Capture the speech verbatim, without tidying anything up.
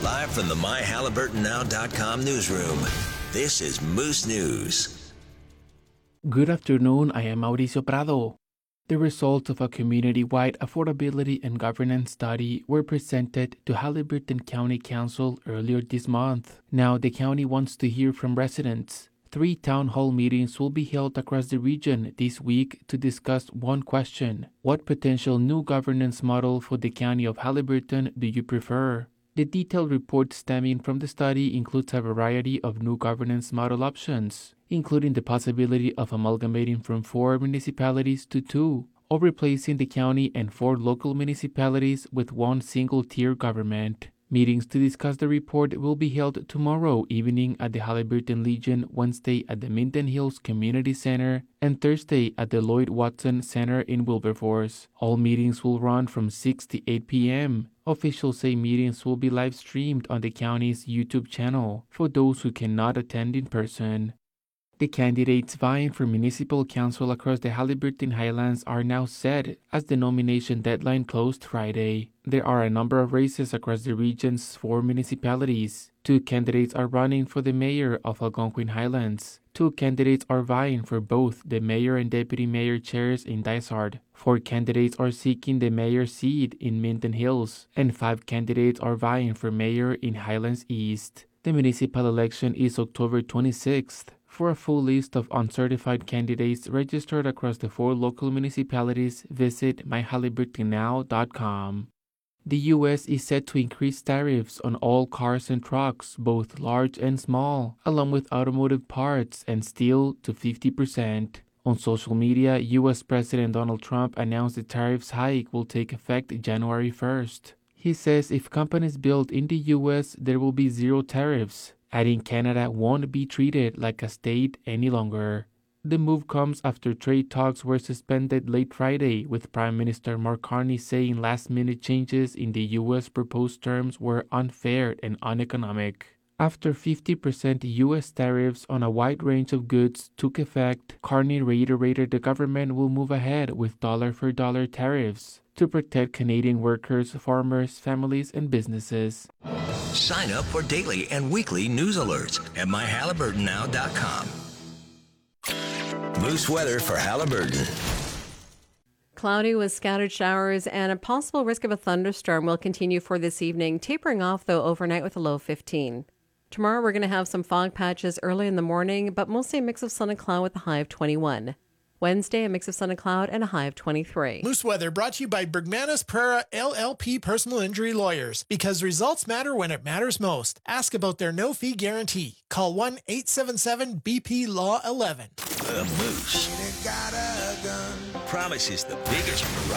Live from the my halliburton now dot com newsroom, this is Moose News. Good afternoon, I am Mauricio Prado. The results of a community-wide affordability and governance study were presented to Halliburton County Council earlier this month. Now the county wants to hear from residents. Three town hall meetings will be held across the region this week to discuss one question: what potential new governance model for the county of Halliburton do you prefer? The detailed report stemming from the study includes a variety of new governance model options, including the possibility of amalgamating from four municipalities to two, or replacing the county and four local municipalities with one single-tier government. Meetings to discuss the report will be held tomorrow evening at the Halliburton Legion, Wednesday at the Minden Hills Community Center, and Thursday at the Lloyd Watson Center in Wilberforce. All meetings will run from six to eight p.m. Officials say meetings will be live-streamed on the county's YouTube channel for those who cannot attend in person. The candidates vying for municipal council across the Halliburton Highlands are now set as the nomination deadline closed Friday. There are a number of races across the region's four municipalities. Two candidates are running for the mayor of Algonquin Highlands. Two candidates are vying for both the mayor and deputy mayor chairs in Dysart. Four candidates are seeking the mayor's seat in Minden Hills, and five candidates are vying for mayor in Highlands East. The municipal election is October twenty-sixth. For a full list of uncertified candidates registered across the four local municipalities, visit my halliburton now dot com. The U S is set to increase tariffs on all cars and trucks, both large and small, along with automotive parts and steel to fifty percent. On social media, U S President Donald Trump announced the tariffs hike will take effect January first. He says if companies build in the U S, there will be zero tariffs, adding Canada won't be treated like a state any longer. The move comes after trade talks were suspended late Friday, with Prime Minister Mark Carney saying last-minute changes in the U S proposed terms were unfair and uneconomic. After fifty percent U S tariffs on a wide range of goods took effect, Carney reiterated the government will move ahead with dollar-for-dollar tariffs to protect Canadian workers, farmers, families, and businesses. Sign up for daily and weekly news alerts at my halliburton now dot com. Moose weather for Halliburton. Cloudy with scattered showers and a possible risk of a thunderstorm will continue for this evening, tapering off, though, overnight with a low fifteen. Tomorrow we're going to have some fog patches early in the morning, but mostly a mix of sun and cloud with a high of twenty-one. Wednesday, a mix of sun and cloud and a high of twenty-three. Moose weather brought to you by Bergmanis Prera L L P Personal Injury Lawyers. Because results matter when it matters most. Ask about their no-fee guarantee. Call one eight seven seven B P Law eleven. The Moose promises the biggest variety